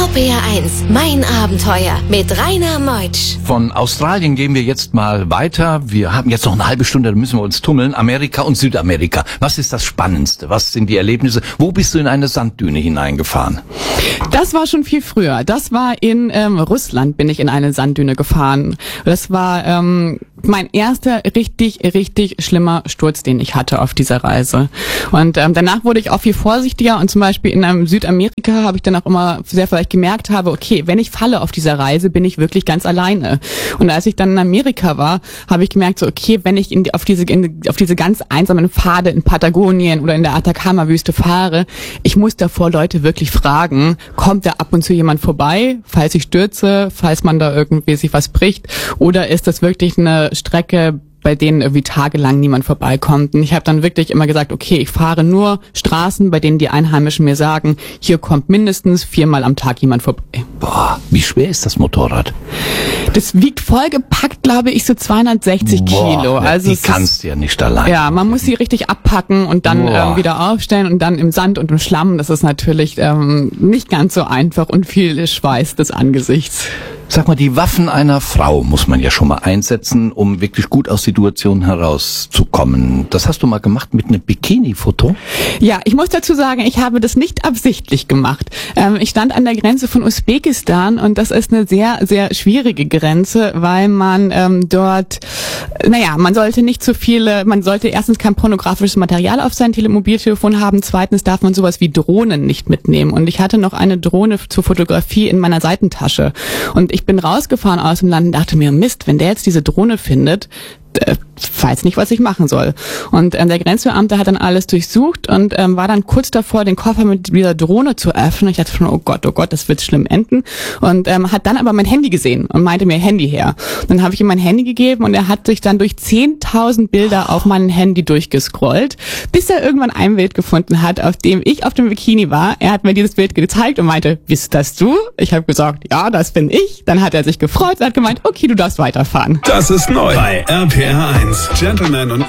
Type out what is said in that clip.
RPR1, mein Abenteuer mit Rainer Meutsch. Von Australien gehen wir jetzt mal weiter. Wir haben jetzt noch eine halbe Stunde, da müssen wir uns tummeln. Amerika und Südamerika. Was ist das Spannendste? Was sind die Erlebnisse? Wo bist du in eine Sanddüne hineingefahren? Das war schon viel früher. Das war in Russland, bin ich in eine Sanddüne gefahren. Das war mein erster richtig schlimmer Sturz, den ich hatte auf dieser Reise. Und danach wurde ich auch viel vorsichtiger und zum Beispiel in Südamerika habe ich dann auch immer sehr vielleicht gemerkt habe, okay, wenn ich falle auf dieser Reise, bin ich wirklich ganz alleine. Und als ich dann in Amerika war, habe ich gemerkt, so okay, wenn ich auf diese ganz einsamen Pfade in Patagonien oder in der Atacama-Wüste fahre, ich muss davor Leute wirklich fragen, kommt da ab und zu jemand vorbei, falls ich stürze, falls man da irgendwie sich was bricht, oder ist das wirklich eine Strecke, bei denen irgendwie tagelang niemand vorbeikommt. Und ich habe dann wirklich immer gesagt, okay, ich fahre nur Straßen, bei denen die Einheimischen mir sagen, hier kommt mindestens 4-mal am Tag jemand vorbei. Boah, wie schwer ist das Motorrad? Das wiegt vollgepackt, glaube ich, so 260 Kilo. Also die kannst du ja nicht allein. Ja, man muss sie richtig abpacken und dann wieder aufstellen und dann im Sand und im Schlamm. Das ist natürlich nicht ganz so einfach und viel Schweiß des Angesichts. Sag mal, die Waffen einer Frau muss man ja schon mal einsetzen, um wirklich gut aus Situationen herauszukommen. Das hast du mal gemacht mit einem Bikini-Foto? Ja, ich muss dazu sagen, ich habe das nicht absichtlich gemacht. Ich stand an der Grenze von Usbekistan und das ist eine sehr schwierige Grenze, weil man dort, man sollte nicht zu viele, man sollte erstens kein pornografisches Material auf sein Mobiltelefon haben, zweitens darf man sowas wie Drohnen nicht mitnehmen. Und ich hatte noch eine Drohne zur Fotografie in meiner Seitentasche. Und ich bin rausgefahren aus dem Land und dachte mir, Mist, wenn der jetzt diese Drohne findet, weiß nicht, was ich machen soll. Und der Grenzbeamte hat dann alles durchsucht und war dann kurz davor, den Koffer mit dieser Drohne zu öffnen. Ich dachte schon, oh Gott, das wird schlimm enden. Und hat dann aber mein Handy gesehen und meinte mir, Handy her. Und dann habe ich ihm mein Handy gegeben und er hat sich dann durch 10.000 Bilder auf meinem Handy durchgescrollt, bis er irgendwann ein Bild gefunden hat, auf dem ich auf dem Bikini war. Er hat mir dieses Bild gezeigt und meinte, bist das du? Ich habe gesagt, ja, das bin ich. Dann hat er sich gefreut und hat gemeint, okay, du darfst weiterfahren. Das ist neu bei RPR1. Gentlemen und